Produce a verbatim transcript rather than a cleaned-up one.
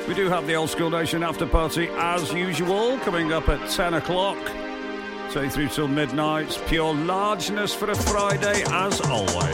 We do have the Old School Nation after party as usual, coming up at ten o'clock. Take through till midnight. Pure largeness for a Friday as always.